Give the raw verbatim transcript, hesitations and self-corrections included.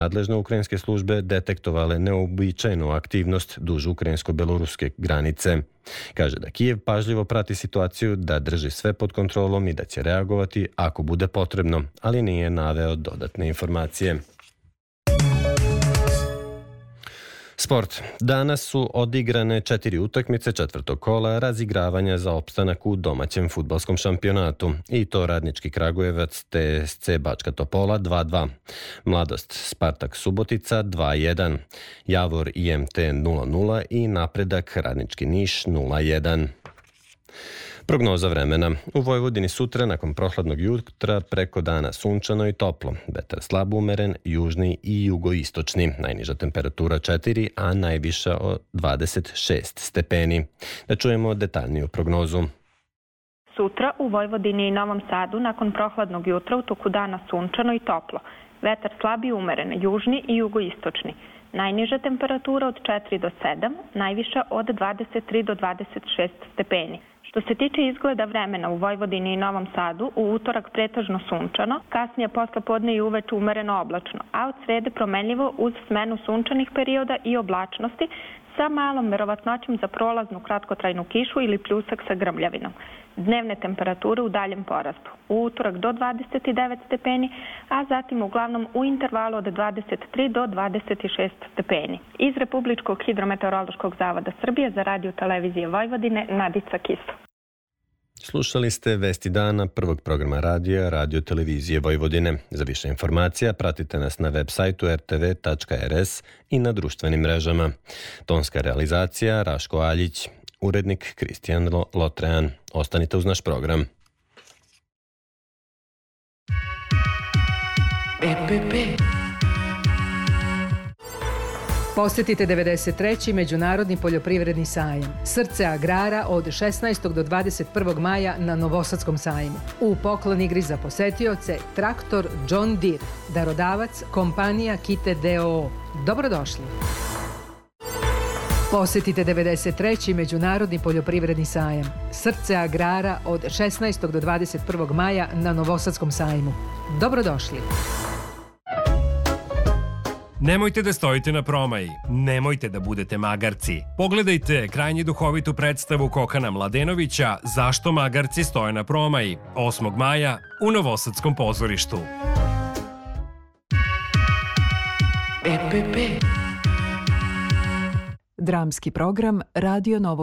Nadležne ukrajinske službe detektovale neobičajnu aktivnost duž ukrajinsko-beloruske granice. Kaže da Kijev pažljivo prati situaciju, da drži sve pod kontrolom i da će reagovati ako bude potrebno, ali nije naveo dodatne informacije. Sport. Danas su odigrane četiri utakmice četvrtog kola razigravanja za opstanak u domaćem fudbalskom šampionatu. I to Radnički Kragujevac T S C Bačka Topola dva dva, Mladost Spartak Subotica dva jedan, Javor I M T nula nula i Napredak Radnički Niš nula jedan. Prognoza vremena. U Vojvodini sutra nakon prohladnog jutra preko dana sunčano i toplo. Vetar slab umeren, južni i jugoistočni. Najniža temperatura četiri, a najviša od dvadeset šest stepeni. Da čujemo detaljniju prognozu. Sutra u Vojvodini i Novom Sadu nakon prohladnog jutra u toku dana sunčano i toplo. Vetar slab i umeren, južni i jugoistočni. Najniža temperatura od četiri do sedam, najviša od dvadeset tri do dvadeset šest stepeni. Što se tiče izgleda vremena u Vojvodini i Novom Sadu, u utorak pretežno sunčano, kasnije posle podne i uveče umereno oblačno, a od srede promenljivo uz smenu sunčanih perioda i oblačnosti sa malom verovatnoćom za prolaznu kratkotrajnu kišu ili pljusak sa grmljavinom. Dnevne temperature u daljem porastu. U utorak do dvadeset devet stepeni, a zatim uglavnom u intervalu od dvadeset tri do dvadeset šest stepeni. Iz Republičkog hidrometeorološkog zavoda Srbije za radio televizije Vojvodine, Nadica Kiso. Slušali ste Vesti dana prvog programa radija Radio televizije Vojvodine. Za više informacija pratite nas na web sajtu r t v tačka r s i na društvenim mrežama. Tonska realizacija Raško Aljić, urednik Kristijan Lotrean. Ostanite uz naš program. E P P. Posjetite devedeset treći Međunarodni poljoprivredni sajam. Srce agrara od šesnaestog do dvadeset prvog maja na Novosadskom sajmu. U poklon igri za posetioce traktor John Deere. Darodavac kompanija Kite d o o. Dobrodošli. Posjetite devedeset treći Međunarodni poljoprivredni sajam. Srce agrara od šesnaestog do dvadeset prvog maja na Novosadskom sajmu. Dobrodošli. Nemojte da stojite na promaji, nemojte da budete magarci. Pogledajte krajnje duhovitu predstavu Kokana Mladenovića Zašto magarci stoje na promaji, osmog maja u Novosadskom pozorištu. E P P. Dramski program Radio Novog